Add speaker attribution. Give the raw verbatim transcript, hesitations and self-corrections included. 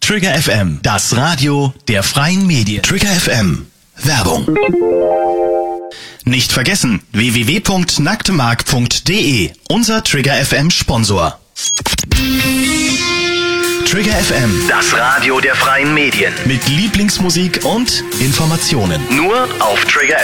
Speaker 1: Trigger F M, das Radio der freien Medien. Trigger F M, Werbung. Nicht vergessen, w w w punkt nacktemark punkt d e, unser Trigger F M Sponsor. Trigger F M, das Radio der freien Medien. Mit Lieblingsmusik und Informationen. Nur auf Trigger